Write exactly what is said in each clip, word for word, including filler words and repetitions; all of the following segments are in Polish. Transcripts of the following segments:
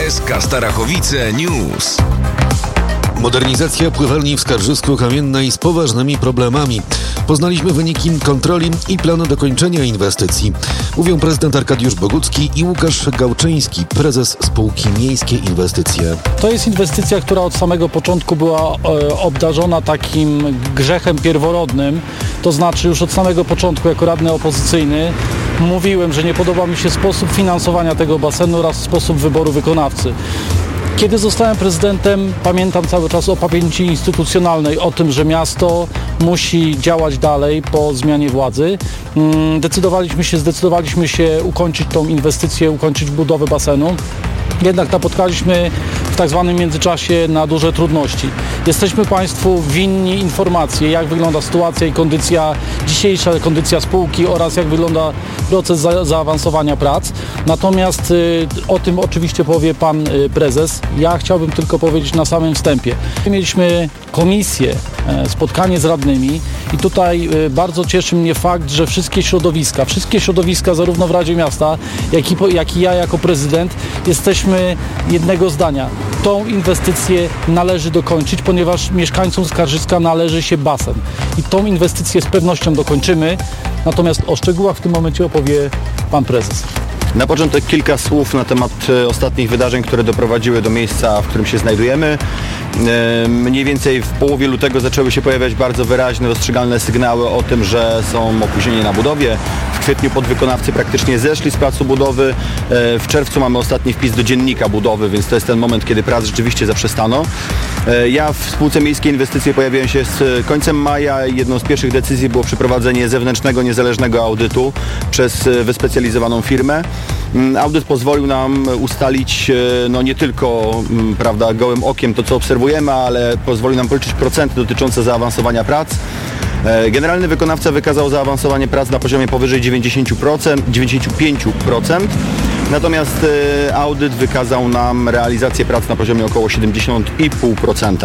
S K Starachowice News. Modernizacja pływalni w Skarżysku-Kamiennej z poważnymi problemami. Poznaliśmy wyniki kontroli i plany dokończenia inwestycji. Mówią prezydent Arkadiusz Bogucki i Łukasz Gałczyński, prezes spółki Miejskie Inwestycje. To jest inwestycja, która od samego początku była e, obdarzona takim grzechem pierworodnym. To znaczy już od samego początku jako radny opozycyjny mówiłem, że nie podoba mi się sposób finansowania tego basenu oraz sposób wyboru wykonawcy. Kiedy zostałem prezydentem, pamiętam cały czas o pamięci instytucjonalnej, o tym, że miasto musi działać dalej po zmianie władzy. Decydowaliśmy się, zdecydowaliśmy się ukończyć tą inwestycję, ukończyć budowę basenu. Jednak napotkaliśmy w tak zwanym międzyczasie na duże trudności. Jesteśmy Państwu winni informacje, jak wygląda sytuacja i kondycja, dzisiejsza kondycja spółki oraz jak wygląda proces za, zaawansowania prac. Natomiast y, o tym oczywiście powie Pan y, Prezes. Ja chciałbym tylko powiedzieć na samym wstępie. Mieliśmy komisję, y, spotkanie z radnymi i tutaj y, bardzo cieszy mnie fakt, że wszystkie środowiska, wszystkie środowiska zarówno w Radzie Miasta, jak i, jak i ja jako prezydent jesteśmy jednego zdania. Tą inwestycję należy dokończyć, ponieważ mieszkańcom Skarżyska należy się basen. I tą inwestycję z pewnością dokończymy, natomiast o szczegółach w tym momencie opowie Pan Prezes. Na początek kilka słów na temat ostatnich wydarzeń, które doprowadziły do miejsca, w którym się znajdujemy. Mniej więcej w połowie lutego zaczęły się pojawiać bardzo wyraźne, dostrzegalne sygnały o tym, że są opóźnienia na budowie. W kwietniu podwykonawcy praktycznie zeszli z placu budowy. W czerwcu mamy ostatni wpis do dziennika budowy, więc to jest ten moment, kiedy prac rzeczywiście zaprzestano. Ja w spółce Miejskie Inwestycje pojawiłem się z końcem maja i jedną z pierwszych decyzji było przeprowadzenie zewnętrznego, niezależnego audytu przez wyspecjalizowaną firmę. Audyt pozwolił nam ustalić no nie tylko prawda, gołym okiem to, co obserwujemy, ale pozwolił nam policzyć procenty dotyczące zaawansowania prac. Generalny wykonawca wykazał zaawansowanie prac na poziomie powyżej dziewięćdziesiąt procent, dziewięćdziesiąt pięć procent. Natomiast audyt wykazał nam realizację prac na poziomie około siedemdziesiąt pięć procent.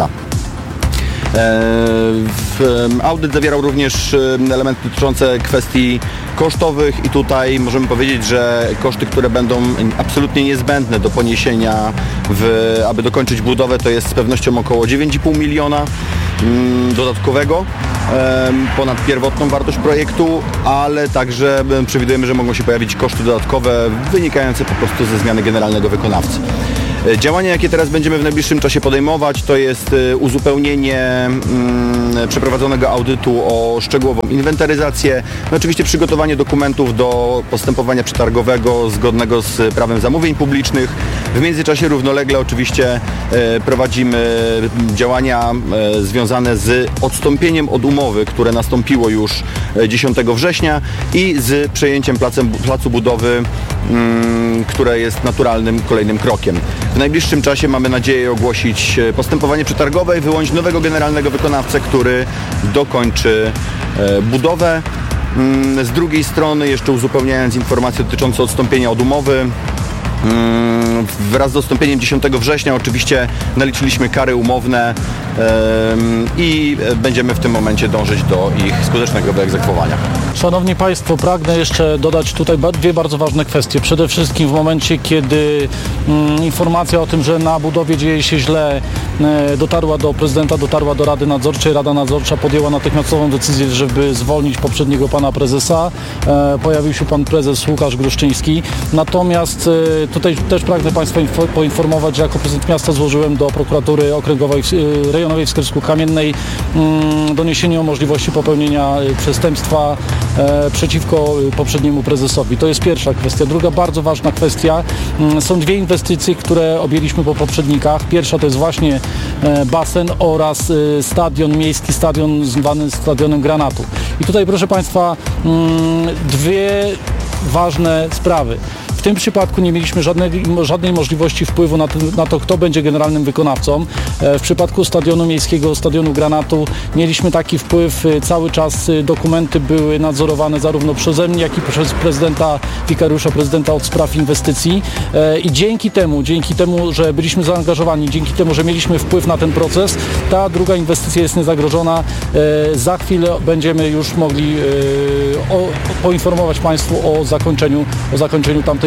Audyt zawierał również elementy dotyczące kwestii kosztowych i tutaj możemy powiedzieć, że koszty, które będą absolutnie niezbędne do poniesienia, w, aby dokończyć budowę, to jest z pewnością około dziewięć i pół miliona dodatkowego ponad pierwotną wartość projektu, ale także przewidujemy, że mogą się pojawić koszty dodatkowe wynikające po prostu ze zmiany generalnego wykonawcy. Działania, jakie teraz będziemy w najbliższym czasie podejmować, to jest uzupełnienie mm, przeprowadzonego audytu o szczegółową inwentaryzację, no oczywiście przygotowanie dokumentów do postępowania przetargowego zgodnego z prawem zamówień publicznych. W międzyczasie równolegle oczywiście e, prowadzimy działania e, związane z odstąpieniem od umowy, które nastąpiło już dziesiątego września i z przejęciem placem, placu budowy, mm, które jest naturalnym kolejnym krokiem. W najbliższym czasie mamy nadzieję ogłosić postępowanie przetargowe i wyłonić nowego generalnego wykonawcę, który dokończy budowę. Z drugiej strony, jeszcze uzupełniając informacje dotyczące odstąpienia od umowy, wraz z odstąpieniem dziesiątego września oczywiście naliczyliśmy kary umowne i będziemy w tym momencie dążyć do ich skutecznego wyegzekwowania. Szanowni Państwo, pragnę jeszcze dodać tutaj dwie bardzo ważne kwestie. Przede wszystkim w momencie, kiedy mm, informacja o tym, że na budowie dzieje się źle, e, dotarła do prezydenta, dotarła do Rady Nadzorczej. Rada Nadzorcza podjęła natychmiastową decyzję, żeby zwolnić poprzedniego pana prezesa. E, pojawił się pan prezes Łukasz Gruszczyński. Natomiast e, tutaj też pragnę Państwa info, poinformować, że jako prezydent miasta złożyłem do prokuratury okręgowej, e, rejonowej w Skarżysku-Kamiennej mm, doniesienie o możliwości popełnienia przestępstwa E, przeciwko poprzedniemu prezesowi. To jest pierwsza kwestia. Druga bardzo ważna kwestia. Są dwie inwestycje, które objęliśmy po poprzednikach. Pierwsza to jest właśnie e, basen oraz e, stadion, miejski stadion zwany Stadionem Granatu. I tutaj proszę Państwa m, dwie ważne sprawy. W tym przypadku nie mieliśmy żadnej, żadnej możliwości wpływu na to, na to, kto będzie generalnym wykonawcą. W przypadku Stadionu Miejskiego, Stadionu Granatu mieliśmy taki wpływ. Cały czas dokumenty były nadzorowane zarówno przeze mnie, jak i przez prezydenta, wikariusza prezydenta od spraw inwestycji. I dzięki temu, dzięki temu, że byliśmy zaangażowani, dzięki temu, że mieliśmy wpływ na ten proces, ta druga inwestycja jest niezagrożona. Za chwilę będziemy już mogli o, poinformować Państwu o zakończeniu, o zakończeniu tamtej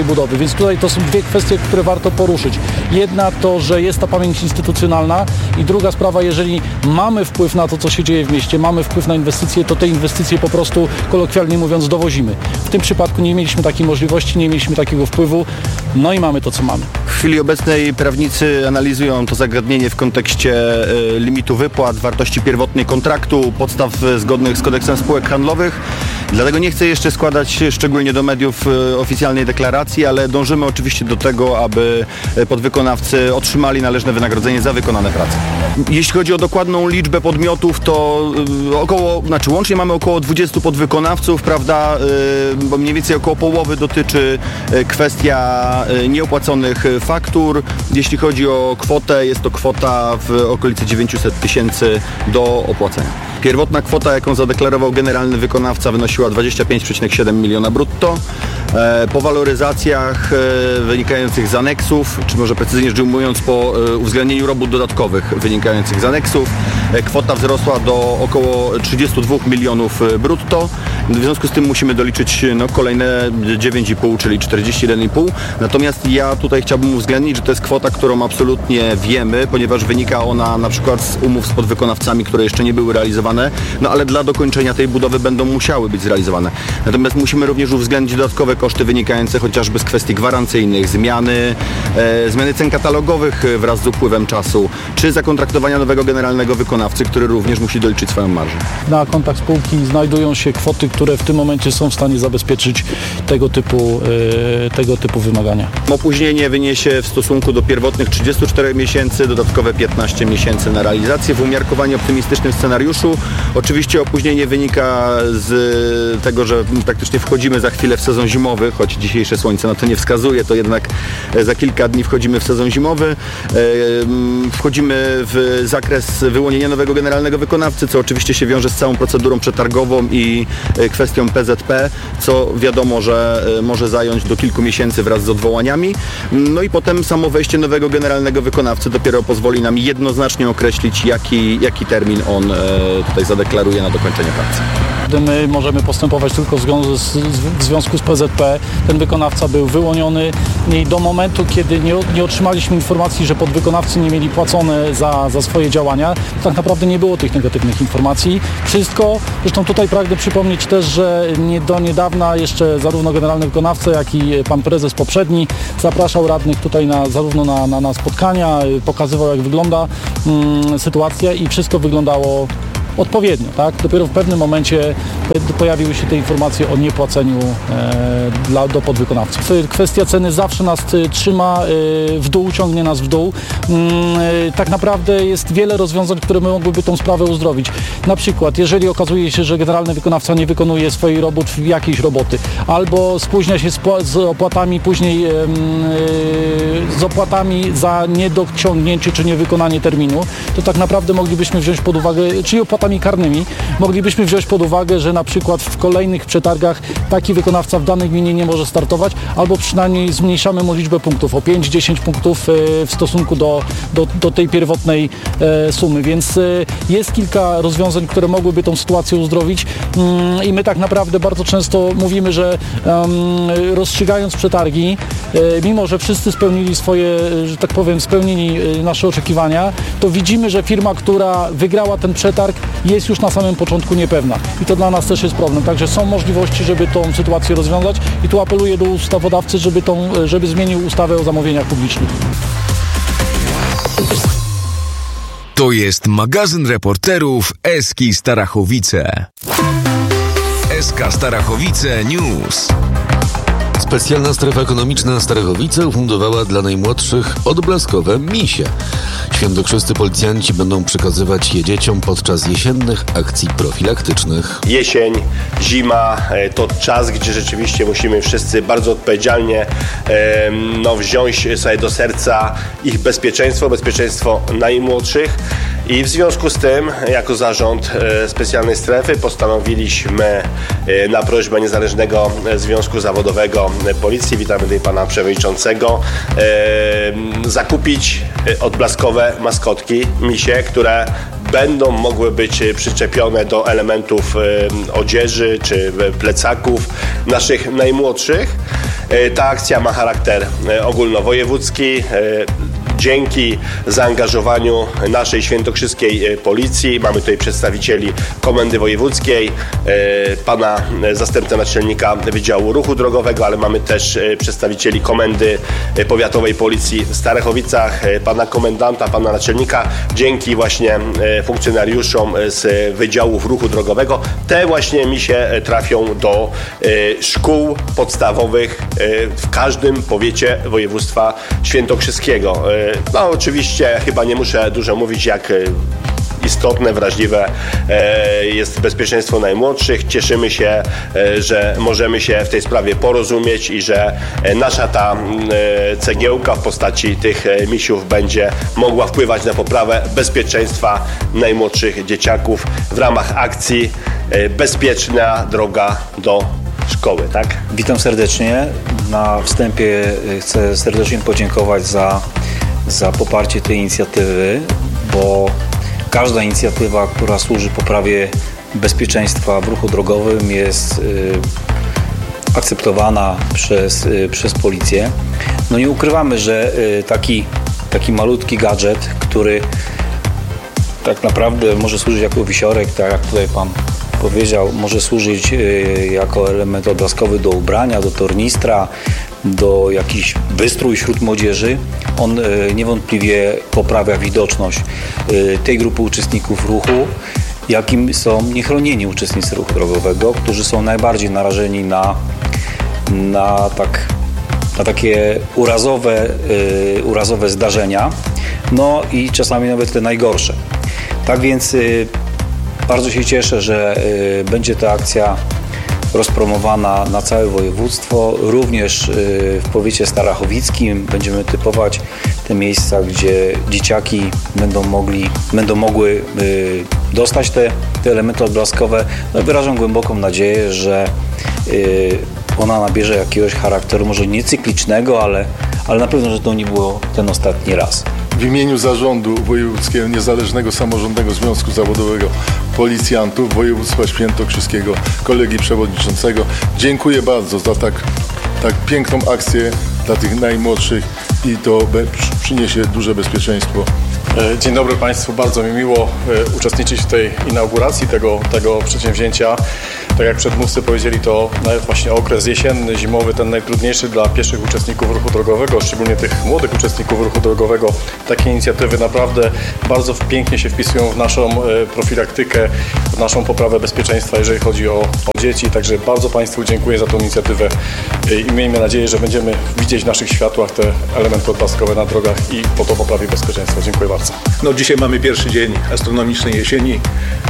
budowy. Więc tutaj to są dwie kwestie, które warto poruszyć. Jedna to, że jest ta pamięć instytucjonalna i druga sprawa, jeżeli mamy wpływ na to, co się dzieje w mieście, mamy wpływ na inwestycje, to te inwestycje po prostu, kolokwialnie mówiąc, dowozimy. W tym przypadku nie mieliśmy takiej możliwości, nie mieliśmy takiego wpływu, no i mamy to, co mamy. W chwili obecnej prawnicy analizują to zagadnienie w kontekście y, limitu wypłat, wartości pierwotnej kontraktu, podstaw zgodnych z kodeksem spółek handlowych. Dlatego nie chcę jeszcze składać szczególnie do mediów y, oficjalnej deklaracji, ale dążymy oczywiście do tego, aby podwykonawcy otrzymali należne wynagrodzenie za wykonane prace. Jeśli chodzi o dokładną liczbę podmiotów, to y, około, znaczy łącznie mamy około dwudziestu podwykonawców, prawda, y, bo mniej więcej około połowy dotyczy y, kwestia y, nieopłaconych faktur. Jeśli chodzi o kwotę, jest to kwota w okolicy dziewięćset tysięcy do opłacenia. Pierwotna kwota, jaką zadeklarował generalny wykonawca, wynosiła dwadzieścia pięć przecinek siedem miliona brutto. Po waloryzacjach wynikających z aneksów, czy może precyzyjnie rzecz ujmując po uwzględnieniu robót dodatkowych wynikających z aneksów, kwota wzrosła do około trzydziestu dwóch milionów brutto. W związku z tym musimy doliczyć no, kolejne dziewięć i pół, czyli czterdzieści jeden i pół. Natomiast ja tutaj chciałbym uwzględnić, że to jest kwota, którą absolutnie wiemy, ponieważ wynika ona na przykład z umów z podwykonawcami, które jeszcze nie były realizowane, no ale dla dokończenia tej budowy będą musiały być zrealizowane. Natomiast musimy również uwzględnić dodatkowe koszty wynikające chociażby z kwestii gwarancyjnych, zmiany, e, zmiany cen katalogowych wraz z upływem czasu, czy zakontraktowania nowego generalnego wykonawcy, który również musi doliczyć swoją marżę. Na kontach spółki znajdują się kwoty, które w tym momencie są w stanie zabezpieczyć tego typu, e, tego typu wymagania. Opóźnienie wyniesie w stosunku do pierwotnych trzydziestu czterech miesięcy, dodatkowe piętnaście miesięcy na realizację w umiarkowanie optymistycznym scenariuszu. Oczywiście opóźnienie wynika z tego, że praktycznie wchodzimy za chwilę w sezon zimowy, choć dzisiejsze słońce na to nie wskazuje, to jednak za kilka dni wchodzimy w sezon zimowy. Wchodzimy w zakres wyłonienia nowego generalnego wykonawcy, co oczywiście się wiąże z całą procedurą przetargową i kwestią P Z P, co wiadomo, że może zająć do kilku miesięcy wraz z odwołaniami. No i potem samo wejście nowego generalnego wykonawcy dopiero pozwoli nam jednoznacznie określić, jaki, jaki termin on tutaj zadeklaruje na dokończenie pracy. My możemy postępować tylko w związku z, w związku z P Z P. Ten wykonawca był wyłoniony i do momentu, kiedy nie, nie otrzymaliśmy informacji, że podwykonawcy nie mieli płacone za, za swoje działania, tak naprawdę nie było tych negatywnych informacji. Wszystko, zresztą tutaj pragnę przypomnieć też, że nie, do niedawna jeszcze zarówno generalny wykonawca, jak i pan prezes poprzedni zapraszał radnych tutaj na, zarówno na, na, na spotkania, pokazywał, jak wygląda mm, sytuacja i wszystko wyglądało odpowiednio, tak? Dopiero w pewnym momencie pojawiły się te informacje o niepłaceniu e, dla, do podwykonawców. Kwestia ceny zawsze nas trzyma e, w dół, ciągnie nas w dół. E, tak naprawdę jest wiele rozwiązań, które mogłyby tą sprawę uzdrowić. Na przykład, jeżeli okazuje się, że generalny wykonawca nie wykonuje swojej roboty, jakiejś roboty, albo spóźnia się z, z opłatami później e, z opłatami za niedociągnięcie czy niewykonanie terminu, to tak naprawdę moglibyśmy wziąć pod uwagę, czyli opłatami karnymi, moglibyśmy wziąć pod uwagę, że na przykład w kolejnych przetargach taki wykonawca w danej gminie nie może startować, albo przynajmniej zmniejszamy mu liczbę punktów o pięć do dziesięciu punktów w stosunku do, do, do tej pierwotnej sumy, więc jest kilka rozwiązań, które mogłyby tą sytuację uzdrowić i my tak naprawdę bardzo często mówimy, że rozstrzygając przetargi, mimo że wszyscy spełnili swoje, że tak powiem, spełnili nasze oczekiwania, to widzimy, że firma, która wygrała ten przetarg, jest już na samym początku niepewna. I to dla nas też jest problem. Także są możliwości, żeby tą sytuację rozwiązać i tu apeluję do ustawodawcy, żeby, tą, żeby zmienił ustawę o zamówieniach publicznych. To jest magazyn reporterów Eski Starachowice. Eska Starachowice News. Specjalna strefa ekonomiczna Starachowice ufundowała dla najmłodszych odblaskowe misie. Świętokrzyscy policjanci będą przekazywać je dzieciom podczas jesiennych akcji profilaktycznych. Jesień, zima to czas, gdzie rzeczywiście musimy wszyscy bardzo odpowiedzialnie no, wziąć sobie do serca ich bezpieczeństwo, bezpieczeństwo najmłodszych. I w związku z tym, jako zarząd specjalnej strefy postanowiliśmy na prośbę Niezależnego Związku Zawodowego Policji, witamy tutaj pana przewodniczącego, zakupić odblaskowe maskotki, misie, które będą mogły być przyczepione do elementów odzieży czy plecaków naszych najmłodszych. Ta akcja ma charakter ogólnowojewódzki. Dzięki zaangażowaniu naszej świętokrzyskiej policji, mamy tutaj przedstawicieli Komendy Wojewódzkiej, pana zastępcę naczelnika Wydziału Ruchu Drogowego, ale mamy też przedstawicieli Komendy Powiatowej Policji w Starachowicach, pana komendanta, pana naczelnika. Dzięki właśnie funkcjonariuszom z Wydziałów Ruchu Drogowego te właśnie misie trafią do szkół podstawowych w każdym powiecie województwa świętokrzyskiego. No oczywiście chyba nie muszę dużo mówić, jak istotne, wrażliwe jest bezpieczeństwo najmłodszych. Cieszymy się, że możemy się w tej sprawie porozumieć i że nasza ta cegiełka w postaci tych misiów będzie mogła wpływać na poprawę bezpieczeństwa najmłodszych dzieciaków w ramach akcji Bezpieczna droga do szkoły, tak? Witam serdecznie. Na wstępie chcę serdecznie podziękować za, za poparcie tej inicjatywy, bo każda inicjatywa, która służy poprawie bezpieczeństwa w ruchu drogowym, jest y, akceptowana przez, y, przez policję. No nie ukrywamy, że y, taki, taki malutki gadżet, który tak naprawdę może służyć jako wisiorek, tak jak tutaj pan powiedział, może służyć y, jako element odblaskowy do ubrania, do tornistra, do jakiś wystrój wśród młodzieży. On y, niewątpliwie poprawia widoczność y, tej grupy uczestników ruchu, jakim są niechronieni uczestnicy ruchu drogowego, którzy są najbardziej narażeni na, na, tak, na takie urazowe, y, urazowe zdarzenia, no i czasami nawet te najgorsze. Tak więc y, bardzo się cieszę, że y, będzie ta akcja rozpromowana na całe województwo. Również y, w powiecie starachowickim będziemy typować te miejsca, gdzie dzieciaki będą mogli, będą mogły y, dostać te, te elementy odblaskowe. No, wyrażam głęboką nadzieję, że y, ona nabierze jakiegoś charakteru, może nie cyklicznego, ale, ale na pewno, że to nie było ten ostatni raz. W imieniu Zarządu Wojewódzkiego Niezależnego Samorządnego Związku Zawodowego Policjantów Województwa Świętokrzyskiego, kolegi przewodniczącego, dziękuję bardzo za tak, tak piękną akcję dla tych najmłodszych i to be, przyniesie duże bezpieczeństwo. Dzień dobry Państwu, bardzo mi miło uczestniczyć w tej inauguracji tego, tego przedsięwzięcia. Tak jak przedmówcy powiedzieli, to nawet właśnie okres jesienny, zimowy, ten najtrudniejszy dla pieszych uczestników ruchu drogowego, szczególnie tych młodych uczestników ruchu drogowego. Takie inicjatywy naprawdę bardzo pięknie się wpisują w naszą profilaktykę, w naszą poprawę bezpieczeństwa, jeżeli chodzi o, o dzieci. Także bardzo Państwu dziękuję za tę inicjatywę i miejmy nadzieję, że będziemy widzieć w naszych światłach te elementy odblaskowe na drogach i po to poprawie bezpieczeństwa. Dziękuję bardzo. No dzisiaj mamy pierwszy dzień astronomicznej jesieni.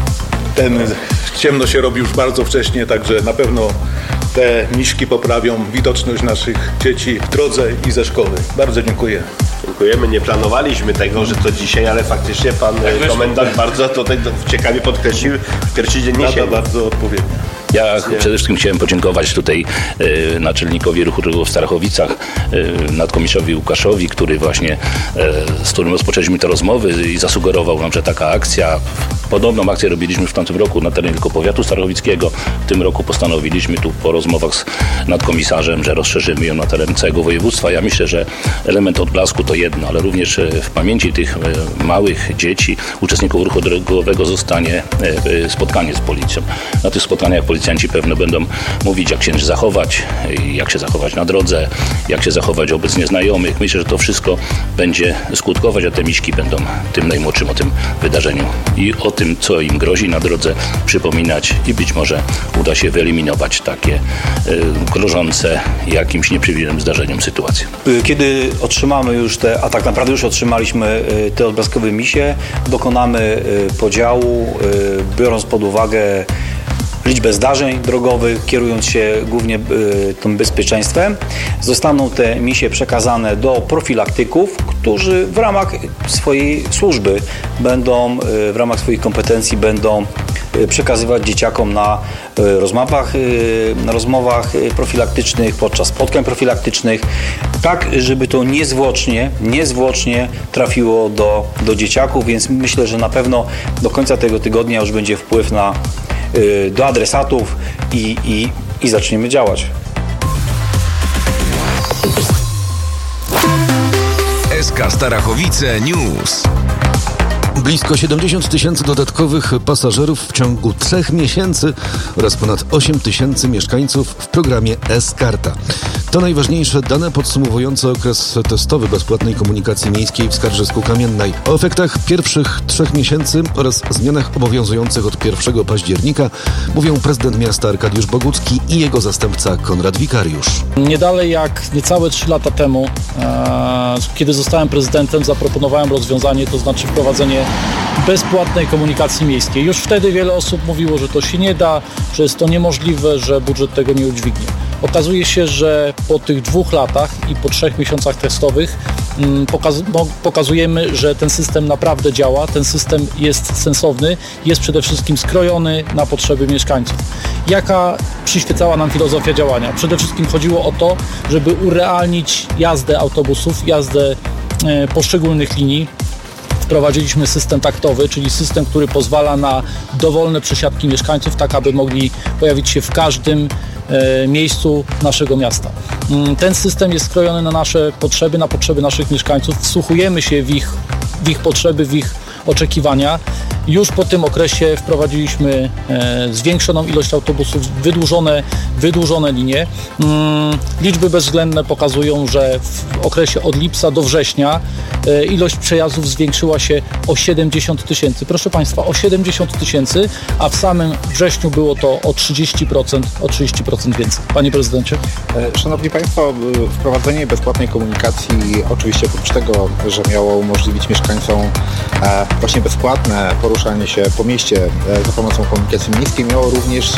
Ten ciemno się robi już bardzo wcześnie, także na pewno te miśki poprawią widoczność naszych dzieci w drodze i ze szkoły. Bardzo dziękuję. Dziękujemy. Nie planowaliśmy tego, że to dzisiaj, ale faktycznie pan tak komendant bardzo tutaj ciekawie podkreślił pierwszy dzień jesieni. Bardzo odpowiednio. Ja przede wszystkim chciałem podziękować tutaj e, naczelnikowi ruchu drogowego w Starachowicach, e, nadkomisarzowi Łukaszowi, który właśnie, e, z którym rozpoczęliśmy te rozmowy i zasugerował nam, że taka akcja, podobną akcję robiliśmy w tamtym roku na terenie tylko powiatu starachowickiego. W tym roku postanowiliśmy tu po rozmowach z nadkomisarzem, że rozszerzymy ją na teren całego województwa. Ja myślę, że element odblasku to jedno, ale również w pamięci tych małych dzieci, uczestników ruchu drogowego zostanie spotkanie z policją. Na tych spotkaniach policjanci pewno będą mówić, jak się zachować, jak się zachować na drodze, jak się zachować wobec nieznajomych. Myślę, że to wszystko będzie skutkować, a te miśki będą tym najmłodszym o tym wydarzeniu i o tym, co im grozi na drodze, przypominać i być może uda się wyeliminować takie y, grożące jakimś nieprzewidzianym zdarzeniem sytuacje. Kiedy otrzymamy już te, a tak naprawdę już otrzymaliśmy te odblaskowe misie, dokonamy podziału, biorąc pod uwagę liczbę zdarzeń drogowych, kierując się głównie y, tym bezpieczeństwem. Zostaną te misie przekazane do profilaktyków, którzy w ramach swojej służby będą, y, w ramach swoich kompetencji będą przekazywać dzieciakom na rozmowach, na rozmowach profilaktycznych, podczas spotkań profilaktycznych, tak żeby to niezwłocznie, niezwłocznie trafiło do, do dzieciaków, więc myślę, że na pewno do końca tego tygodnia już będzie wpływ na, do adresatów i, i, i zaczniemy działać. S K Starachowice News. Blisko siedemdziesiąt tysięcy dodatkowych pasażerów w ciągu trzech miesięcy oraz ponad osiem tysięcy mieszkańców w programie S-Karta. To najważniejsze dane podsumowujące okres testowy bezpłatnej komunikacji miejskiej w Skarżysku-Kamiennej. O efektach pierwszych trzech miesięcy oraz zmianach obowiązujących od pierwszego października mówią prezydent miasta Arkadiusz Bogucki i jego zastępca Konrad Wikariusz. Nie dalej jak niecałe trzy lata temu, e, kiedy zostałem prezydentem, zaproponowałem rozwiązanie, to znaczy wprowadzenie bezpłatnej komunikacji miejskiej. Już wtedy wiele osób mówiło, że to się nie da, że jest to niemożliwe, że budżet tego nie udźwignie. Okazuje się, że po tych dwóch latach i po trzech miesiącach testowych mm, pokaz- pokazujemy, że ten system naprawdę działa, ten system jest sensowny, jest przede wszystkim skrojony na potrzeby mieszkańców. Jaka przyświecała nam filozofia działania? Przede wszystkim chodziło o to, żeby urealnić jazdę autobusów, jazdę e, poszczególnych linii. Wprowadziliśmy system taktowy, czyli system, który pozwala na dowolne przesiadki mieszkańców, tak aby mogli pojawić się w każdym e, miejscu naszego miasta. Ten system jest skrojony na nasze potrzeby, na potrzeby naszych mieszkańców. Wsłuchujemy się w ich, w ich potrzeby, w ich oczekiwania. Już po tym okresie wprowadziliśmy e, zwiększoną ilość autobusów, wydłużone, wydłużone linie. Mm, liczby bezwzględne pokazują, że w okresie od lipca do września e, ilość przejazdów zwiększyła się o siedemdziesiąt tysięcy. Proszę Państwa, o siedemdziesiąt tysięcy, a w samym wrześniu było to o trzydzieści procent, o trzydzieści procent więcej. Panie Prezydencie. Szanowni Państwo, wprowadzenie bezpłatnej komunikacji oczywiście oprócz tego, że miało umożliwić mieszkańcom e, właśnie bezpłatne poruszenie się po mieście za pomocą komunikacji miejskiej, miało również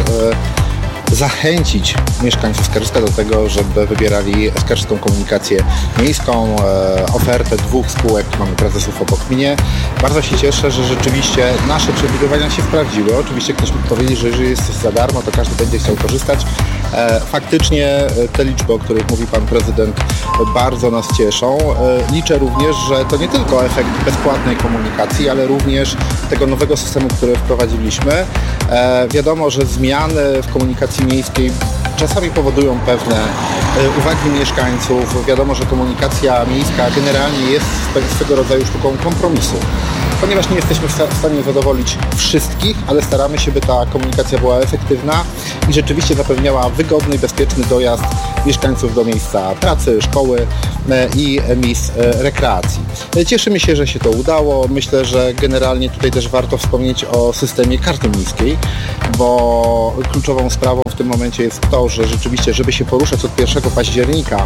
zachęcić mieszkańców Skarżyska do tego, żeby wybierali Skarżyską Komunikację Miejską, ofertę dwóch spółek, mamy prezesów obok mnie. Bardzo się cieszę, że rzeczywiście nasze przewidywania się sprawdziły. Oczywiście ktoś mógł powiedzieć, że jeżeli jest coś za darmo, to każdy będzie chciał korzystać. Faktycznie te liczby, o których mówi Pan Prezydent, bardzo nas cieszą. Liczę również, że to nie tylko efekt bezpłatnej komunikacji, ale również tego nowego systemu, który wprowadziliśmy. Wiadomo, że zmiany w komunikacji miejskiej czasami powodują pewne uwagi mieszkańców. Wiadomo, że komunikacja miejska generalnie jest swego rodzaju sztuką kompromisu. Ponieważ nie jesteśmy w stanie zadowolić wszystkich, ale staramy się, by ta komunikacja była efektywna i rzeczywiście zapewniała wygodny i bezpieczny dojazd mieszkańców do miejsca pracy, szkoły i miejsc rekreacji. Cieszymy się, że się to udało. Myślę, że generalnie tutaj też warto wspomnieć o systemie karty miejskiej, bo kluczową sprawą w tym momencie jest to, że rzeczywiście, żeby się poruszać od pierwszego października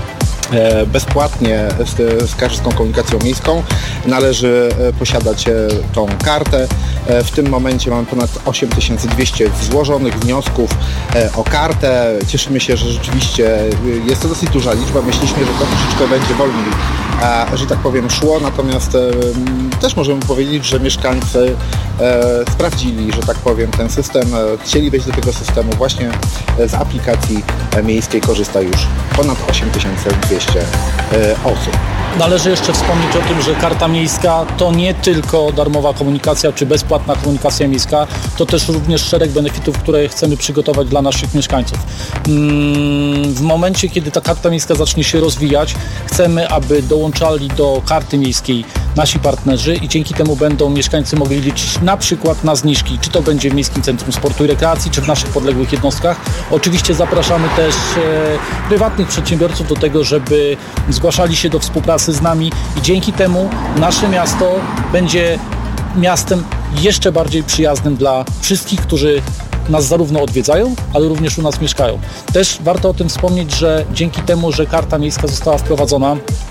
bezpłatnie z Skarżyską Komunikacją Miejską należy posiadać tą kartę. W tym momencie mamy ponad osiem tysięcy dwieście złożonych wniosków o kartę. Cieszymy się, że rzeczywiście jest to dosyć duża liczba. Myśleliśmy, że to troszeczkę będzie wolniej, że tak powiem, szło, natomiast też możemy powiedzieć, że mieszkańcy sprawdzili, że tak powiem, ten system, chcieli wejść do tego systemu. Właśnie z aplikacji miejskiej korzysta już ponad osiem tysięcy dwieście osób. Należy jeszcze wspomnieć o tym, że karta miejska to nie tylko darmowa komunikacja czy bezpłatna komunikacja miejska, to też również szereg benefitów, które chcemy przygotować dla naszych mieszkańców. W momencie, kiedy ta karta miejska zacznie się rozwijać, chcemy, aby dołączali do karty miejskiej nasi partnerzy i dzięki temu będą mieszkańcy mogli liczyć na przykład na zniżki, czy to będzie w Miejskim Centrum Sportu i Rekreacji, czy w naszych podległych jednostkach. Oczywiście zapraszamy też e, prywatnych przedsiębiorców do tego, żeby zgłaszali się do współpracy z nami i dzięki temu nasze miasto będzie miastem jeszcze bardziej przyjaznym dla wszystkich, którzy nas zarówno odwiedzają, ale również u nas mieszkają. Też warto o tym wspomnieć, że dzięki temu, że karta miejska została wprowadzona,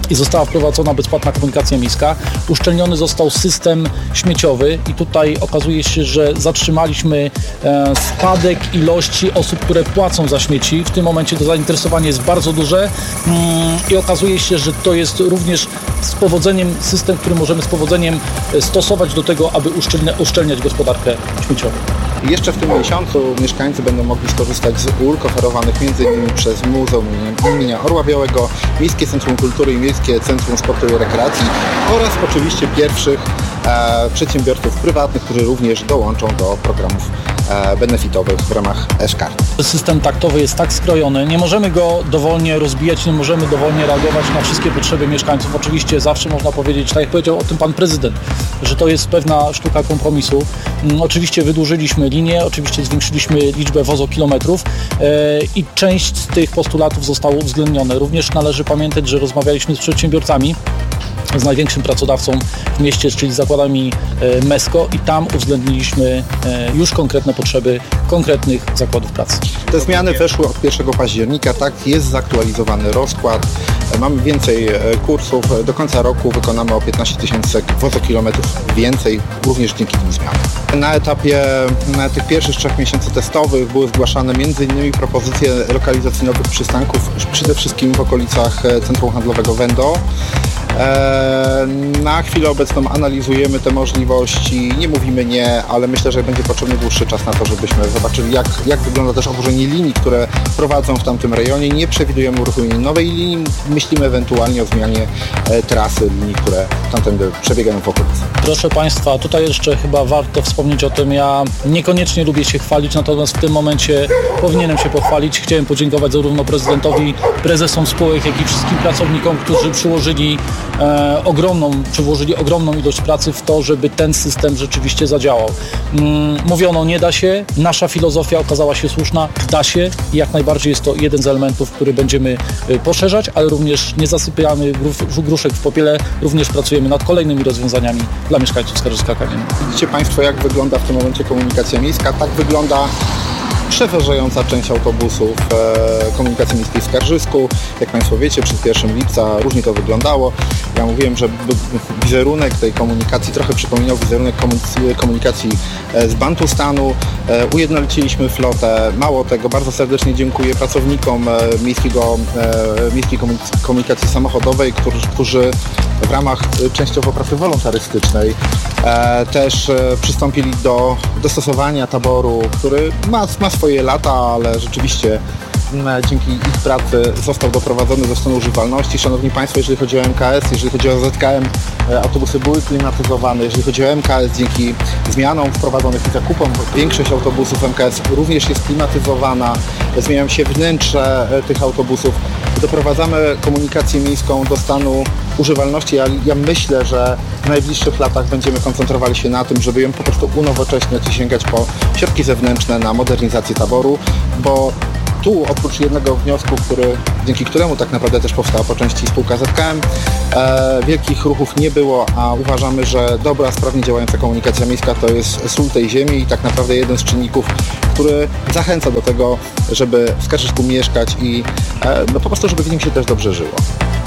i została wprowadzona bezpłatna komunikacja miejska. Uszczelniony został system śmieciowy i tutaj okazuje się, że zatrzymaliśmy e, spadek ilości osób, które płacą za śmieci. W tym momencie to zainteresowanie jest bardzo duże mm, i okazuje się, że to jest również z powodzeniem system, który możemy z powodzeniem stosować do tego, aby uszczelnia, uszczelniać gospodarkę śmieciową. Jeszcze w tym miesiącu mieszkańcy będą mogli skorzystać z ulg oferowanych m.in. przez Muzeum imienia Orła Białego, Miejskie Centrum Kultury i Miejskie Centrum Sportu i Rekreacji oraz oczywiście pierwszych e, przedsiębiorców prywatnych, którzy również dołączą do programów e, benefitowych w ramach e-Szkart. System taktowy jest tak skrojony, nie możemy go dowolnie rozbijać, nie możemy dowolnie reagować na wszystkie potrzeby mieszkańców. Oczywiście zawsze można powiedzieć, tak jak powiedział o tym pan prezydent, że to jest pewna sztuka kompromisu. Oczywiście wydłużyliśmy linię, oczywiście zwiększyliśmy liczbę wozokilometrów e, i część z tych postulatów zostało uwzględnione. Również należy pamiętać, że rozmawialiśmy z przedsiębiorcami, z największym pracodawcą w mieście, czyli zakładami e, Mesko i tam uwzględniliśmy e, już konkretne potrzeby konkretnych zakładów pracy. Te zmiany weszły od pierwszego października, tak, jest zaktualizowany rozkład. Mamy więcej kursów, do końca roku wykonamy o piętnaście tysięcy wozokilometrów więcej, również dzięki tym zmianom. Na etapie na tych pierwszych trzech miesięcy testowych były zgłaszane m.in. propozycje lokalizacji nowych przystanków, przede wszystkim w okolicach centrum handlowego Wendo. Na chwilę obecną analizujemy te możliwości, nie mówimy nie, ale myślę, że będzie potrzebny dłuższy czas na to, żebyśmy zobaczyli, jak, jak wygląda też obłożenie linii, które prowadzą w tamtym rejonie. Nie przewidujemy uruchomienia nowej linii, myślimy ewentualnie o zmianie e, trasy linii, które tamtędy przebiegają w okolicy. Proszę Państwa, tutaj jeszcze chyba warto wspomnieć o tym, ja niekoniecznie lubię się chwalić, natomiast w tym momencie powinienem się pochwalić. Chciałem podziękować zarówno prezydentowi, prezesom spółek, jak i wszystkim pracownikom, którzy przyłożyli E, ogromną, czy włożyli ogromną ilość pracy w to, żeby ten system rzeczywiście zadziałał. Mm, mówiono, nie da się, nasza filozofia okazała się słuszna, da się i jak najbardziej jest to jeden z elementów, który będziemy y, poszerzać, ale również nie zasypiamy gruf, gruszek w popiele, również pracujemy nad kolejnymi rozwiązaniami dla mieszkańców Skarżyska-Kamiennej. Widzicie Państwo, jak wygląda w tym momencie komunikacja miejska? Tak wygląda przeważająca część autobusów e, komunikacji miejskiej w Skarżysku. Jak Państwo wiecie, przed pierwszego lipca różnie to wyglądało. Ja mówiłem, że wizerunek tej komunikacji trochę przypominał wizerunek komunikacji z Bantustanu. E, ujednoliciliśmy flotę. Mało tego, bardzo serdecznie dziękuję pracownikom e, miejskiego, e, miejskiej komunikacji samochodowej, którzy, którzy w ramach częściowo pracy wolontarystycznej e, też e, przystąpili do dostosowania taboru, który ma, ma swoje lata, ale rzeczywiście e, dzięki ich pracy został doprowadzony do stanu używalności. Szanowni Państwo, jeżeli chodzi o M K S, jeżeli chodzi o Z K M, e, autobusy były klimatyzowane. Jeżeli chodzi o M K S, dzięki zmianom wprowadzonych i zakupom, większość autobusów M K S również jest klimatyzowana. Zmieniają się wnętrze e, tych autobusów. Doprowadzamy komunikację miejską do stanu używalności. Ja, ja myślę, że w najbliższych latach będziemy koncentrowali się na tym, żeby ją po prostu unowocześniać i sięgać po środki zewnętrzne na modernizację taboru, bo tu oprócz jednego wniosku, który, dzięki któremu tak naprawdę też powstała po części spółka Z K M, e, wielkich ruchów nie było, a uważamy, że dobra, sprawnie działająca komunikacja miejska to jest sól tej ziemi i tak naprawdę jeden z czynników, który zachęca do tego, żeby w Skarżysku mieszkać i e, no po prostu, żeby w nim się też dobrze żyło.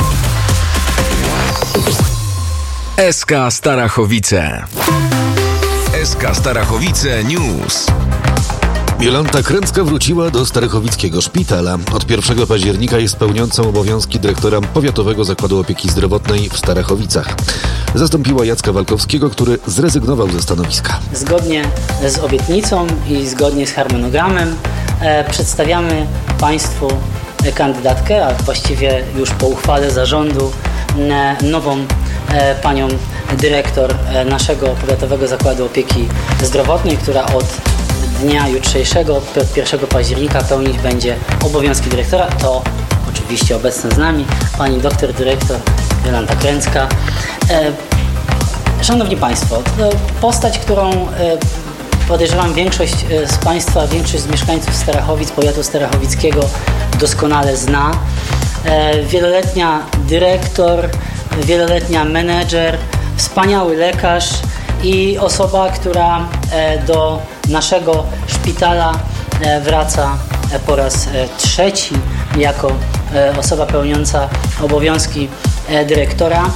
S K Starachowice. S K Starachowice News. Jolanta Kręcka wróciła do Starachowickiego Szpitala. Od pierwszego października jest pełniącą obowiązki dyrektora Powiatowego Zakładu Opieki Zdrowotnej w Starachowicach. Zastąpiła Jacka Walkowskiego, który zrezygnował ze stanowiska. Zgodnie z obietnicą i zgodnie z harmonogramem e, przedstawiamy Państwu kandydatkę, a właściwie już po uchwale zarządu e, nową e, panią dyrektor e, naszego Powiatowego Zakładu Opieki Zdrowotnej, która od dnia jutrzejszego, pierwszego października pełnić będzie obowiązki dyrektora. To oczywiście obecna z nami pani doktor dyrektor Jolanta Kręcka. E, Szanowni Państwo, postać, którą e, podejrzewam większość z Państwa, większość z mieszkańców Starachowic, powiatu starachowickiego doskonale zna. E, wieloletnia dyrektor, wieloletnia menedżer, wspaniały lekarz i osoba, która e, do naszego szpitala wraca po raz trzeci jako osoba pełniąca obowiązki dyrektora.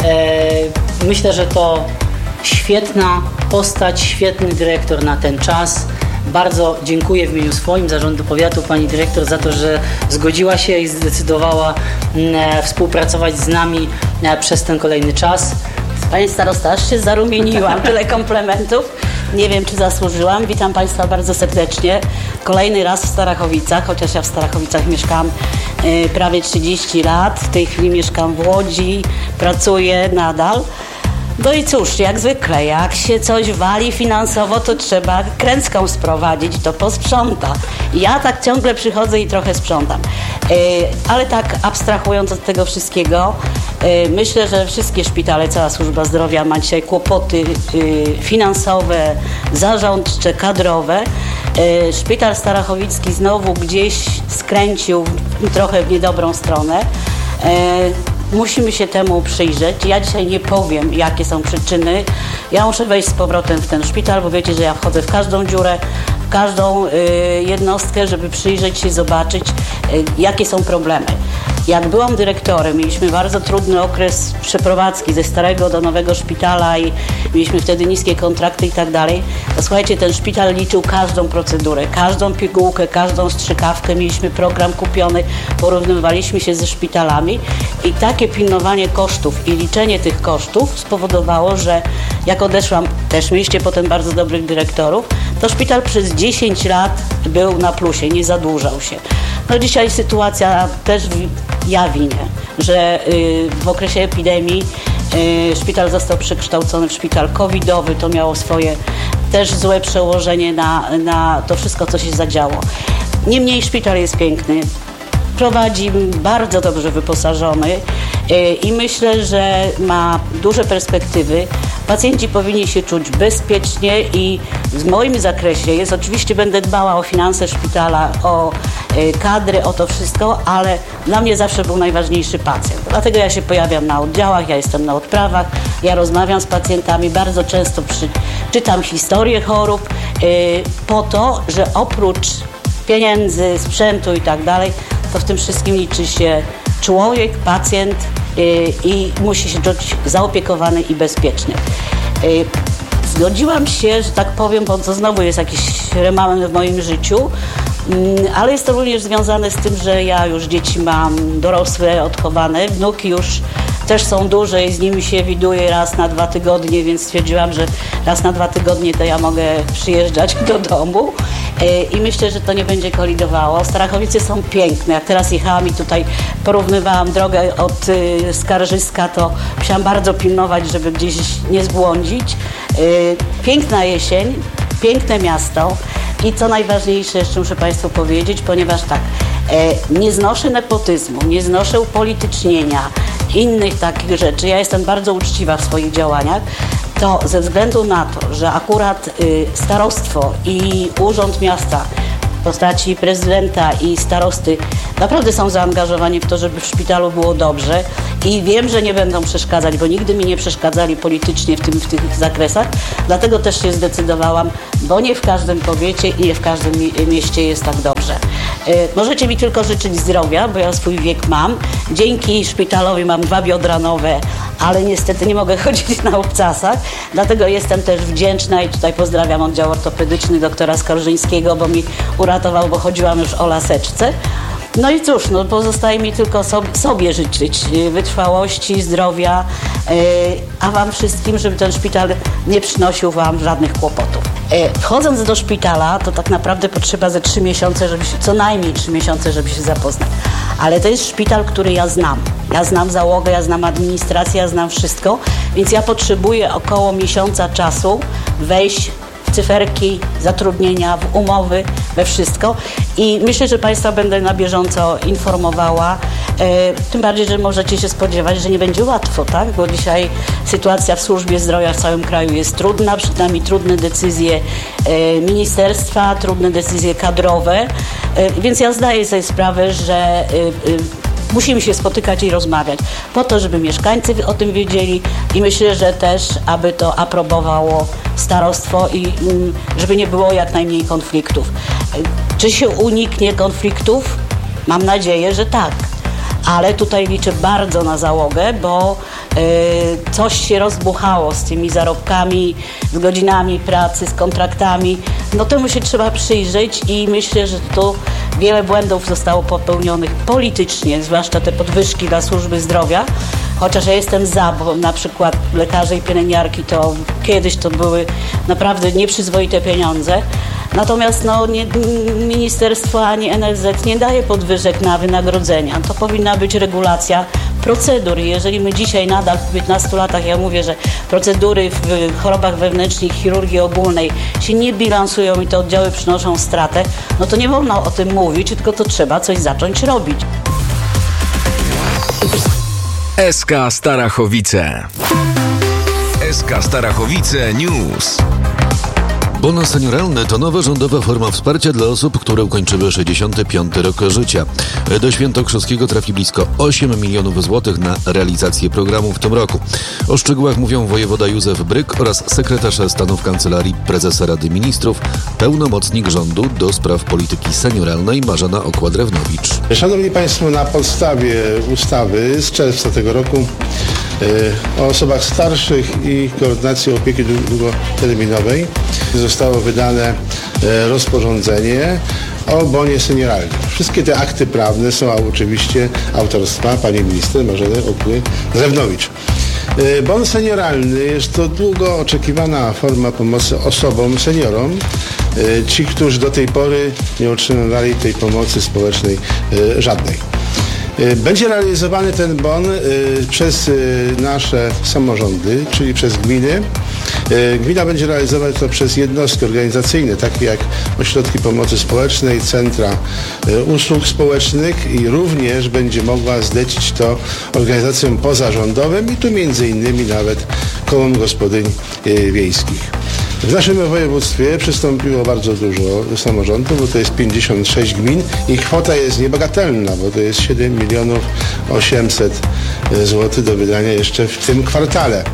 Myślę, że to świetna postać, świetny dyrektor na ten czas. Bardzo dziękuję w imieniu swoim Zarządu Powiatu pani dyrektor za to, że zgodziła się i zdecydowała współpracować z nami przez ten kolejny czas. Pani starosta, aż się zarumieniłam, tyle komplementów. Nie wiem, czy zasłużyłam. Witam Państwa bardzo serdecznie. Kolejny raz w Starachowicach, chociaż ja w Starachowicach mieszkam y, prawie trzydzieści lat. W tej chwili mieszkam w Łodzi, pracuję nadal. No i cóż, jak zwykle, jak się coś wali finansowo, to trzeba kręcką sprowadzić, to posprząta. Ja tak ciągle przychodzę i trochę sprzątam. Yy, ale tak abstrahując od tego wszystkiego, yy, myślę, że wszystkie szpitale, cała służba zdrowia ma dzisiaj kłopoty yy, finansowe, zarządcze, kadrowe. Yy, szpital starachowicki znowu gdzieś skręcił trochę w niedobrą stronę. Yy, Musimy się temu przyjrzeć. Ja dzisiaj nie powiem, jakie są przyczyny. Ja muszę wejść z powrotem w ten szpital, bo wiecie, że ja wchodzę w każdą dziurę, w każdą y, jednostkę, żeby przyjrzeć się, zobaczyć, y, jakie są problemy. Jak byłam dyrektorem, mieliśmy bardzo trudny okres przeprowadzki ze starego do nowego szpitala i mieliśmy wtedy niskie kontrakty i tak dalej. To słuchajcie, ten szpital liczył każdą procedurę, każdą pigułkę, każdą strzykawkę. Mieliśmy program kupiony, porównywaliśmy się ze szpitalami i takie pilnowanie kosztów i liczenie tych kosztów spowodowało, że jak odeszłam, też mieliście potem bardzo dobrych dyrektorów, to szpital przez dziesięć lat był na plusie, nie zadłużał się. No dzisiaj sytuacja też ja winię, że y, w okresie epidemii y, szpital został przekształcony w szpital covidowy, to miało swoje też złe przełożenie na, na to wszystko, co się zadziało. Niemniej szpital jest piękny, prowadzi bardzo dobrze wyposażony y, i myślę, że ma duże perspektywy. Pacjenci powinni się czuć bezpiecznie i w moim zakresie jest, oczywiście będę dbała o finanse szpitala, o y, kadry, o to wszystko, ale dla mnie zawsze był najważniejszy pacjent. Dlatego ja się pojawiam na oddziałach, ja jestem na odprawach, ja rozmawiam z pacjentami, bardzo często przy, czytam historię chorób y, po to, że oprócz pieniędzy, sprzętu i tak dalej, to w tym wszystkim liczy się człowiek, pacjent yy, i musi się czuć zaopiekowany i bezpieczny. Yy, zgodziłam się, że tak powiem, bo to znowu jest jakiś remanent w moim życiu, yy, ale jest to również związane z tym, że ja już dzieci mam dorosłe, odchowane, wnuki już też są duże i z nimi się widuję raz na dwa tygodnie, więc stwierdziłam, że raz na dwa tygodnie to ja mogę przyjeżdżać do domu i myślę, że to nie będzie kolidowało. Starachowice są piękne. Jak teraz jechałam i tutaj porównywałam drogę od Skarżyska, to musiałam bardzo pilnować, żeby gdzieś nie zbłądzić. Piękna jesień, piękne miasto i co najważniejsze jeszcze muszę Państwu powiedzieć, ponieważ tak, nie znoszę nepotyzmu, nie znoszę upolitycznienia, innych takich rzeczy. Ja jestem bardzo uczciwa w swoich działaniach. To ze względu na to, że akurat y, starostwo i Urząd Miasta w postaci prezydenta i starosty naprawdę są zaangażowani w to, żeby w szpitalu było dobrze i wiem, że nie będą przeszkadzać, bo nigdy mi nie przeszkadzali politycznie w, tym, w tych zakresach, dlatego też się zdecydowałam, bo nie w każdym powiecie i nie w każdym mieście jest tak dobrze. Yy, możecie mi tylko życzyć zdrowia, bo ja swój wiek mam. Dzięki szpitalowi mam dwa biodra nowe, ale niestety nie mogę chodzić na obcasach, dlatego jestem też wdzięczna i tutaj pozdrawiam oddział ortopedyczny doktora Skarżyńskiego, bo mi uratował, bo chodziłam już o laseczce. No i cóż, no pozostaje mi tylko sobie, sobie życzyć wytrwałości, zdrowia, yy, a Wam wszystkim, żeby ten szpital nie przynosił Wam żadnych kłopotów. Yy, wchodząc do szpitala, to tak naprawdę potrzeba ze trzy miesiące, żeby się, co najmniej trzy miesiące, żeby się zapoznać. Ale to jest szpital, który ja znam. Ja znam załogę, ja znam administrację, ja znam wszystko, więc ja potrzebuję około miesiąca czasu wejść cyferki, zatrudnienia, w umowy, we wszystko i myślę, że Państwa będę na bieżąco informowała, e, tym bardziej, że możecie się spodziewać, że nie będzie łatwo, tak? Bo dzisiaj sytuacja w służbie zdrowia w całym kraju jest trudna, przed nami trudne decyzje e, ministerstwa, trudne decyzje kadrowe, e, więc ja zdaję sobie sprawę, że e, e, musimy się spotykać i rozmawiać po to, żeby mieszkańcy o tym wiedzieli i myślę, że też, aby to aprobowało starostwo i żeby nie było jak najmniej konfliktów. Czy się uniknie konfliktów? Mam nadzieję, że tak. ale tutaj liczę bardzo na załogę, bo y, coś się rozbuchało z tymi zarobkami, z godzinami pracy, z kontraktami. No temu się trzeba przyjrzeć i myślę, że tu wiele błędów zostało popełnionych politycznie, zwłaszcza te podwyżki dla służby zdrowia. Chociaż ja jestem za, bo na przykład lekarze i pielęgniarki to kiedyś to były naprawdę nieprzyzwoite pieniądze. Natomiast no, nie, ministerstwo ani N F Z nie daje podwyżek na wynagrodzenia. To powinna być regulacja procedur. Jeżeli my dzisiaj nadal w piętnastu latach, ja mówię, że procedury w chorobach wewnętrznych, chirurgii ogólnej się nie bilansują i te oddziały przynoszą stratę, no to nie wolno o tym mówić, tylko to trzeba coś zacząć robić. S K Starachowice. S K Starachowice News. Bon senioralny to nowa rządowa forma wsparcia dla osób, które ukończyły sześćdziesiąty piąty rok życia. Do Świętokrzyskiego trafi blisko osiem milionów złotych na realizację programu w tym roku. O szczegółach mówią wojewoda Józef Bryk oraz sekretarz stanu w Kancelarii Prezesa Rady Ministrów, pełnomocnik rządu do spraw polityki senioralnej Marzena Okła-Drewnowicz. Szanowni Państwo, na podstawie ustawy z czerwca tego roku o osobach starszych i koordynacji opieki długoterminowej zostało wydane rozporządzenie o bonie senioralnym. Wszystkie te akty prawne są oczywiście autorstwa pani minister Marzeny Okły-Drewnowicz. Bon senioralny jest to długo oczekiwana forma pomocy osobom, seniorom, ci, którzy do tej pory nie otrzymywali tej pomocy społecznej żadnej. Będzie realizowany ten bon przez nasze samorządy, czyli przez gminy. Gmina będzie realizować to przez jednostki organizacyjne, takie jak ośrodki pomocy społecznej, centra usług społecznych i również będzie mogła zlecić to organizacjom pozarządowym i tu między innymi nawet kołom gospodyń wiejskich. W naszym województwie przystąpiło bardzo dużo samorządów, bo to jest pięćdziesiąt sześć gmin i kwota jest niebagatelna, bo to jest siedem milionów osiemset złotych do wydania jeszcze w tym kwartale.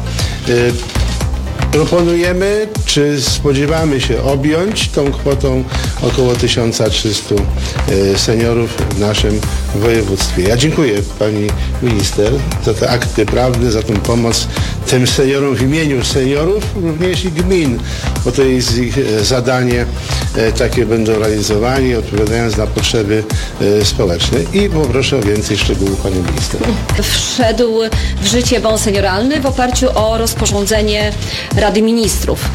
Proponujemy, czy spodziewamy się objąć tą kwotą około tysiąc trzysta seniorów w naszym województwie. Ja dziękuję pani minister za te akty prawne, za tą pomoc tym seniorom w imieniu seniorów, również i gmin, bo to jest ich zadanie, takie będą realizowani, odpowiadając na potrzeby społeczne. I poproszę o więcej szczegółów pani minister. Wszedł w życie bon senioralny w oparciu o rozporządzenie Rady Ministrów.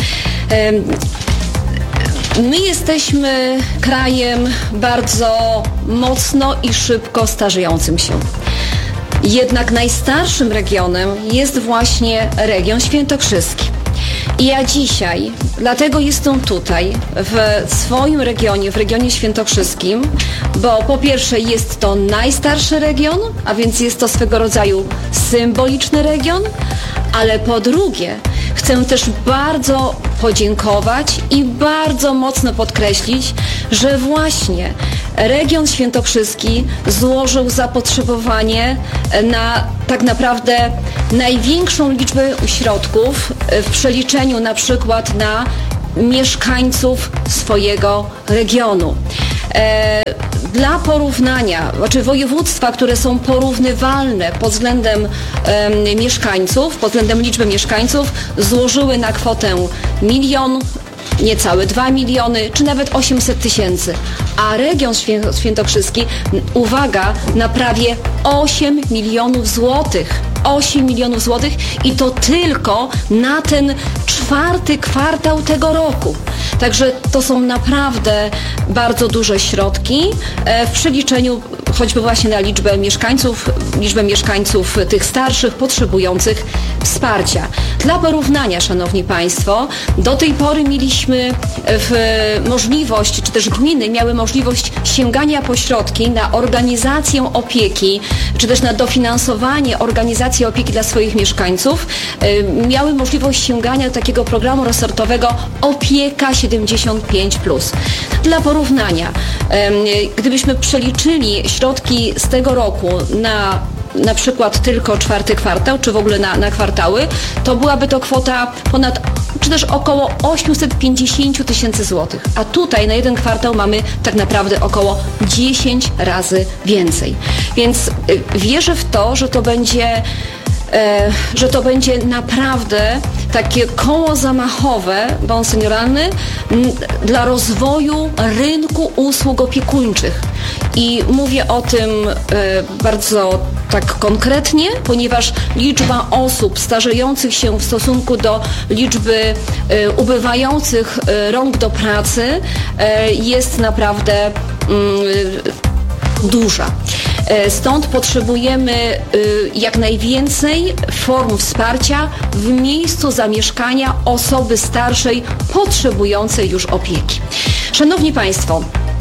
My jesteśmy krajem bardzo mocno i szybko starzejącym się. Jednak najstarszym regionem jest właśnie region świętokrzyski. I ja dzisiaj, dlatego jestem tutaj, w swoim regionie, w regionie świętokrzyskim, bo po pierwsze jest to najstarszy region, a więc jest to swego rodzaju symboliczny region, ale po drugie chcę też bardzo podziękować i bardzo mocno podkreślić, że właśnie region świętokrzyski złożył zapotrzebowanie na tak naprawdę największą liczbę środków w przeliczeniu na przykład na mieszkańców swojego regionu. Dla porównania, znaczy województwa, które są porównywalne pod względem e, mieszkańców, pod względem liczby mieszkańców, złożyły na kwotę milion, niecałe dwa miliony, czy nawet osiemset tysięcy. A region Świę- Świętokrzyski, uwaga, na prawie osiem milionów złotych. osiem milionów złotych i to tylko na ten czwarty kwartał tego roku. Także to są naprawdę bardzo duże środki w przeliczeniu choćby właśnie na liczbę mieszkańców, liczbę mieszkańców tych starszych, potrzebujących wsparcia. Dla porównania, szanowni państwo, do tej pory mieliśmy w możliwość, czy też gminy miały możliwość sięgania po środki na organizację opieki, czy też na dofinansowanie organizacji opieki dla swoich mieszkańców, miały możliwość sięgania do takiego programu resortowego Opieka siedemdziesiąt pięć plus. Dla porównania, gdybyśmy przeliczyli środki z tego roku na na przykład tylko czwarty kwartał, czy w ogóle na, na kwartały, to byłaby to kwota ponad, czy też około osiemset pięćdziesiąt tysięcy złotych. A tutaj na jeden kwartał mamy tak naprawdę około dziesięć razy więcej. Więc wierzę w to, że to będzie że to będzie naprawdę takie koło zamachowe, bon senioralny, dla rozwoju rynku usług opiekuńczych. I mówię o tym bardzo tak konkretnie, ponieważ liczba osób starzejących się w stosunku do liczby ubywających rąk do pracy jest naprawdę duża. Stąd potrzebujemy jak najwięcej form wsparcia w miejscu zamieszkania osoby starszej potrzebującej już opieki. Szanowni Państwo,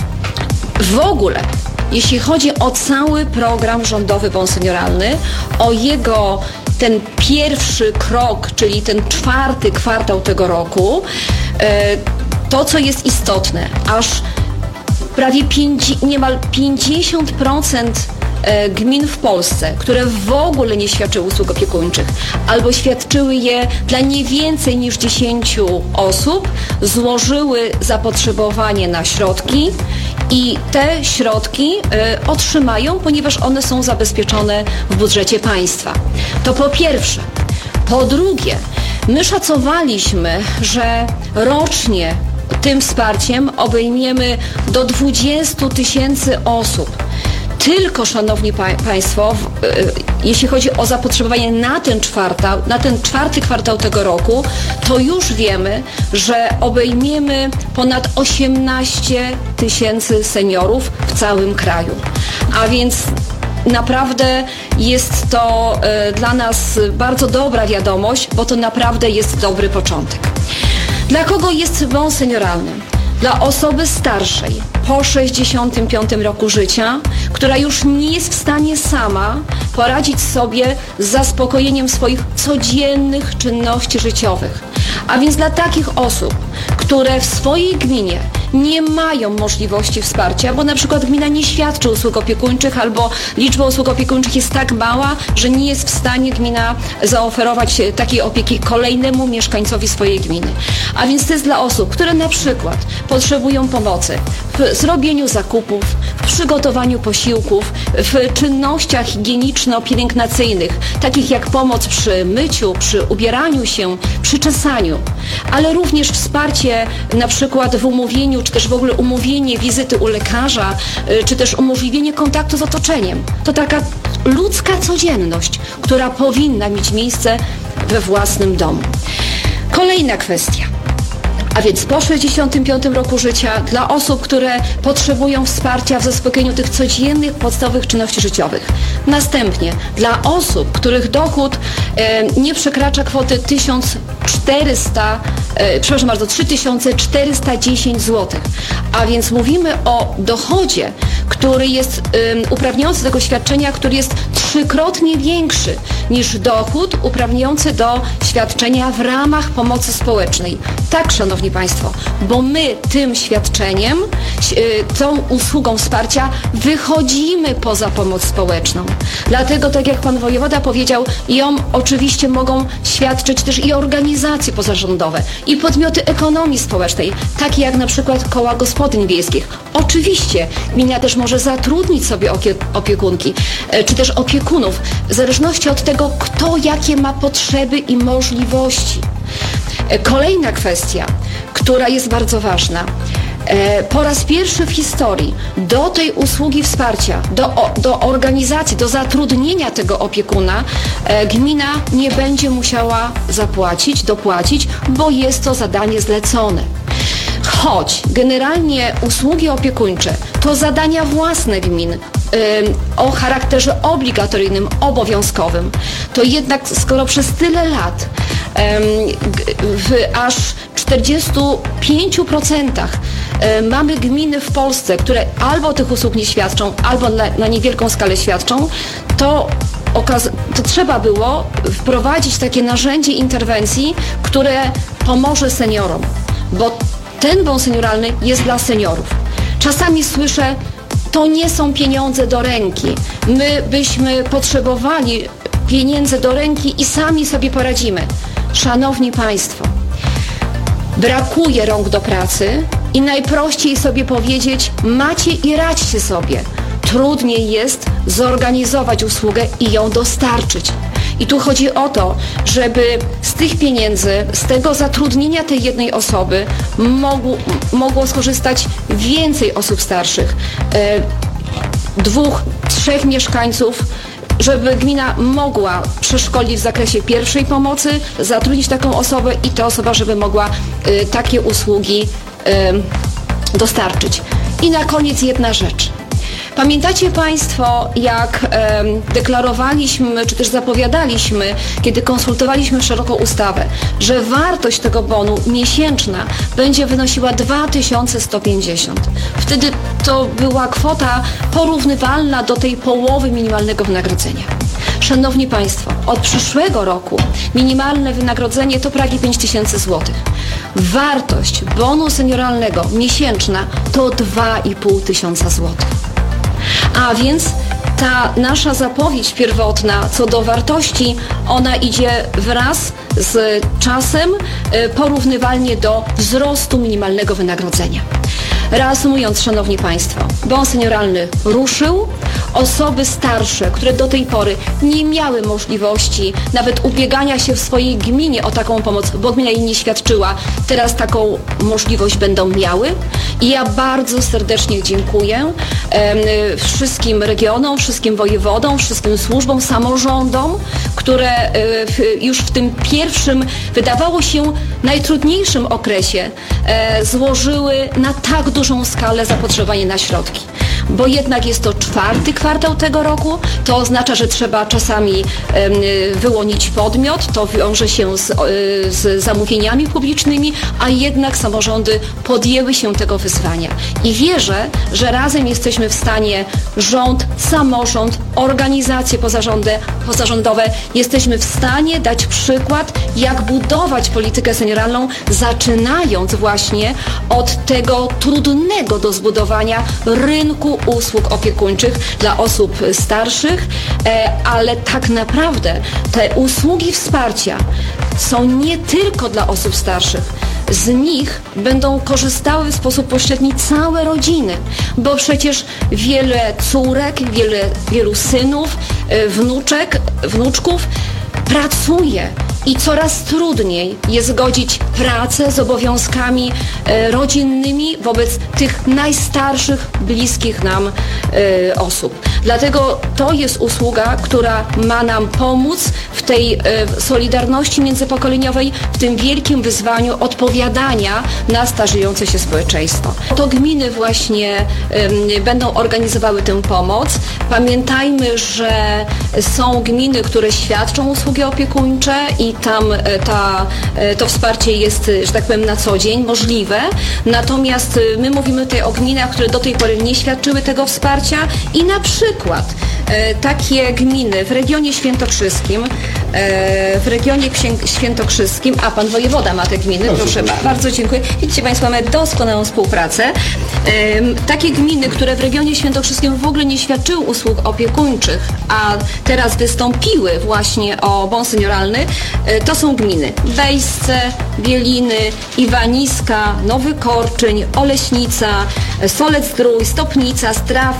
w ogóle jeśli chodzi o cały program rządowy bon senioralny, o jego ten pierwszy krok, czyli ten czwarty kwartał tego roku, to co jest istotne, aż prawie pięć, niemal pięćdziesiąt procent gmin w Polsce, które w ogóle nie świadczyły usług opiekuńczych albo świadczyły je dla nie więcej niż dziesięciu osób, złożyły zapotrzebowanie na środki i te środki y, otrzymają, ponieważ one są zabezpieczone w budżecie państwa. To po pierwsze. Po drugie, my szacowaliśmy, że rocznie tym wsparciem obejmiemy do dwudziestu tysięcy osób. Tylko, szanowni pa- Państwo, w, y, jeśli chodzi o zapotrzebowanie na ten czwartał, na ten czwarty kwartał tego roku, to już wiemy, że obejmiemy ponad osiemnaście tysięcy seniorów w całym kraju. A więc naprawdę jest to y, dla nas bardzo dobra wiadomość, bo to naprawdę jest dobry początek. Dla kogo jest bon senioralny? Dla osoby starszej po sześćdziesiątym piątym roku życia, która już nie jest w stanie sama poradzić sobie z zaspokojeniem swoich codziennych czynności życiowych. A więc dla takich osób, które w swojej gminie nie mają możliwości wsparcia, bo na przykład gmina nie świadczy usług opiekuńczych albo liczba usług opiekuńczych jest tak mała, że nie jest w stanie gmina zaoferować takiej opieki kolejnemu mieszkańcowi swojej gminy. A więc to jest dla osób, które na przykład potrzebują pomocy w zrobieniu zakupów, w przygotowaniu posiłków, w czynnościach higieniczno-pielęgnacyjnych, takich jak pomoc przy myciu, przy ubieraniu się, przy czesaniu, ale również wsparcie na przykład w umówieniu, czy też w ogóle umówienie wizyty u lekarza, czy też umożliwienie kontaktu z otoczeniem. To taka ludzka codzienność, która powinna mieć miejsce we własnym domu. Kolejna kwestia. A więc po sześćdziesiątym piątym roku życia dla osób, które potrzebują wsparcia w zaspokojeniu tych codziennych, podstawowych czynności życiowych. Następnie dla osób, których dochód e, nie przekracza kwoty tysiąc czterysta, e, przepraszam bardzo, trzy tysiące czterysta dziesięć złotych. A więc mówimy o dochodzie, który jest e, uprawniający do tego świadczenia, który jest trzykrotnie większy niż dochód uprawniający do świadczenia w ramach pomocy społecznej. Tak, szanowni Państwo, bo my tym świadczeniem, tą usługą wsparcia wychodzimy poza pomoc społeczną. Dlatego, tak jak Pan Wojewoda powiedział, ją oczywiście mogą świadczyć też i organizacje pozarządowe, i podmioty ekonomii społecznej, takie jak na przykład koła gospodyń wiejskich. Oczywiście gmina też może zatrudnić sobie opiekunki, czy też opiekunów, w zależności od tego, kto jakie ma potrzeby i możliwości. Kolejna kwestia, która jest bardzo ważna. Po raz pierwszy w historii do tej usługi wsparcia, do, do organizacji, do zatrudnienia tego opiekuna gmina nie będzie musiała zapłacić, dopłacić, bo jest to zadanie zlecone. Choć generalnie usługi opiekuńcze to zadania własne gmin, o charakterze obligatoryjnym, obowiązkowym, to jednak skoro przez tyle lat w aż czterdziestu pięciu procentach mamy gminy w Polsce, które albo tych usług nie świadczą, albo na, na niewielką skalę świadczą, to, okaz- to trzeba było wprowadzić takie narzędzie interwencji, które pomoże seniorom, bo ten bon senioralny jest dla seniorów. Czasami słyszę, To nie są pieniądze do ręki. My byśmy potrzebowali pieniędzy do ręki i sami sobie poradzimy. Szanowni Państwo, brakuje rąk do pracy i najprościej sobie powiedzieć: macie i radźcie sobie. Trudniej jest zorganizować usługę i ją dostarczyć. I tu chodzi o to, żeby z tych pieniędzy, z tego zatrudnienia tej jednej osoby mogło, mogło skorzystać więcej osób starszych, e, dwóch, trzech mieszkańców, żeby gmina mogła przeszkolić w zakresie pierwszej pomocy, zatrudnić taką osobę i ta osoba, żeby mogła e, takie usługi e, dostarczyć. I na koniec jedna rzecz. Pamiętacie Państwo, jak e, deklarowaliśmy, czy też zapowiadaliśmy, kiedy konsultowaliśmy szeroko ustawę, że wartość tego bonu miesięczna będzie wynosiła dwa tysiące sto pięćdziesiąt. Wtedy to była kwota porównywalna do tej połowy minimalnego wynagrodzenia. Szanowni Państwo, od przyszłego roku minimalne wynagrodzenie to prawie pięć tysięcy złotych. Wartość bonu senioralnego miesięczna to dwa i pół tysiąca złotych. A więc ta nasza zapowiedź pierwotna co do wartości, ona idzie wraz z czasem porównywalnie do wzrostu minimalnego wynagrodzenia. Reasumując, Szanowni Państwo, bon senioralny ruszył. Osoby starsze, które do tej pory nie miały możliwości nawet ubiegania się w swojej gminie o taką pomoc, bo gmina jej nie świadczyła, teraz taką możliwość będą miały. I ja bardzo serdecznie dziękuję e, wszystkim regionom, wszystkim wojewodom, wszystkim służbom, samorządom, które e, w, już w tym pierwszym, wydawało się najtrudniejszym okresie e, złożyły na tak dużą skalę zapotrzebowanie na środki. Bo jednak jest to czwarty kwartał tego roku, to oznacza, że trzeba czasami y, wyłonić podmiot, to wiąże się z, y, z zamówieniami publicznymi, a jednak samorządy podjęły się tego wyzwania. I wierzę, że razem jesteśmy w stanie, rząd, samorząd, organizacje pozarząde, pozarządowe, jesteśmy w stanie dać przykład, jak budować politykę senioralną, zaczynając właśnie od tego trudnego do zbudowania rynku usług opiekuńczych dla osób starszych, ale tak naprawdę te usługi wsparcia są nie tylko dla osób starszych. Z nich będą korzystały w sposób pośredni całe rodziny, bo przecież wiele córek, wiele, wielu synów, wnuczek, wnuczków pracuje i coraz trudniej jest godzić pracę z obowiązkami e, rodzinnymi wobec tych najstarszych, bliskich nam e, osób. Dlatego to jest usługa, która ma nam pomóc w tej e, solidarności międzypokoleniowej, w tym wielkim wyzwaniu odpowiadania na starzejące się społeczeństwo. To gminy właśnie e, będą organizowały tę pomoc. Pamiętajmy, że są gminy, które świadczą usługi opiekuńcze i tam ta, to wsparcie jest, że tak powiem, na co dzień możliwe. Natomiast my mówimy tutaj o gminach, które do tej pory nie świadczyły tego wsparcia i na przykład e, takie gminy w regionie świętokrzyskim, e, w regionie świętokrzyskim, a pan wojewoda ma te gminy, proszę, proszę bardzo. bardzo dziękuję. Widzicie Państwo, mamy doskonałą współpracę. E, takie gminy, które w regionie świętokrzyskim w ogóle nie świadczyły usług opiekuńczych, a teraz wystąpiły właśnie o bon senioralny, e, to są gminy Bejsce, Bieliny, Iwaniska, Nowy Korczyń, Oleśnica, Solec-Zdrój, Stopnica, Straw,